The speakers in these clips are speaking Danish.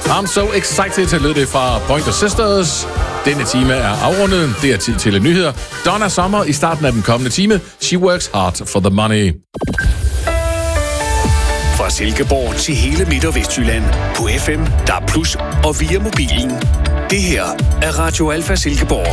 I'm so excited til at lyde det fra Pointer Sisters. Denne time er afrundet. Det er tid til nyheder. Donna Summer i starten af den kommende time. She works hard for the money. Fra Silkeborg til hele Midt- og Vestjylland. På FM, DAB+, og via mobilen. Det her er Radio Alfa Silkeborg.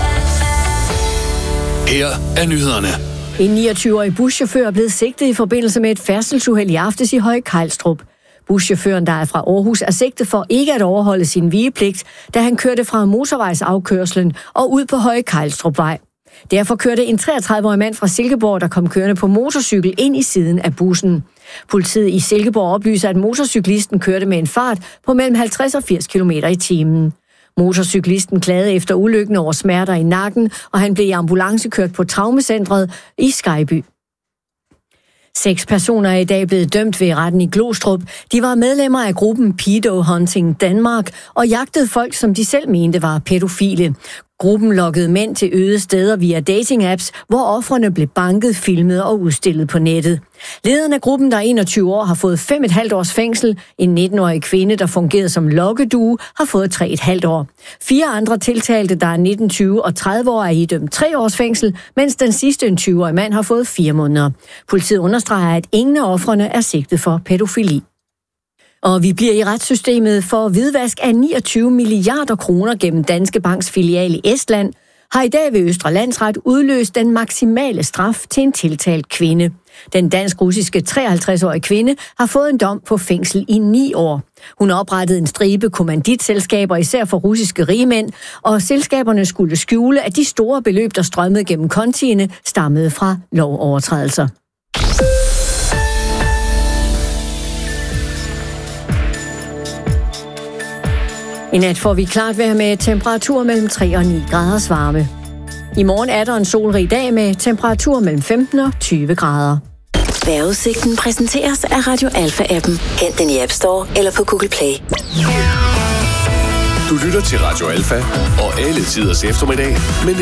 Her er nyhederne. En 29-årig buschauffør er blevet sigtet i forbindelse med et færdselsuheld i aftes i Høje Kejlstrup. Buschaufføren, der er fra Aarhus, er sigtet for ikke at overholde sin vigepligt, da han kørte fra motorvejsafkørslen og ud på Høje Kejlstrupvej. Derfor kørte en 33-årig mand fra Silkeborg, der kom kørende på motorcykel, ind i siden af bussen. Politiet i Silkeborg oplyser, at motorcyklisten kørte med en fart på mellem 50 og 80 km i timen. Motorcyklisten klagede efter ulykken over smerter i nakken, og han blev i ambulance kørt på traumecentret i Skejby. 6 personer er i dag blevet dømt ved retten i Glostrup. De var medlemmer af gruppen Pedo Hunting Danmark og jagtede folk, som de selv mente var pædofile. Gruppen lokkede mænd til øde steder via dating-apps, hvor ofrene blev banket, filmet og udstillet på nettet. Lederen af gruppen, der er 21 år, har fået 5,5 års fængsel. En 19-årig kvinde, der fungerede som lokkedue, har fået 3,5 år. 4 andre tiltalte, der er 19, 20 og 30 år, er idømt 3 års fængsel, mens den sidste, en 20-årig mand, har fået 4 måneder. Politiet understreger, at ingen af ofrene er sigtet for pædofili. Og vi bliver i retssystemet for hvidvask af 29 milliarder kroner gennem Danske Banks filial i Estland, har i dag ved Østre Landsret udløst den maksimale straf til en tiltalt kvinde. Den dansk-russiske 53-årige kvinde har fået en dom på fængsel i 9 år. Hun oprettede en stribe kommanditselskaber, især for russiske rigmænd, og selskaberne skulle skjule, at de store beløb, der strømmede gennem kontiene, stammede fra lovovertrædelser. I nat får vi klart vejr med temperatur mellem 3 og 9 graders varme. I morgen er der en solrig dag med temperatur mellem 15 og 20 grader. Vejrudsigten præsenteres af Radio Alfa-appen. Hent den i App Store eller på Google Play. Du lytter til Radio Alfa og alle tiders eftermiddag med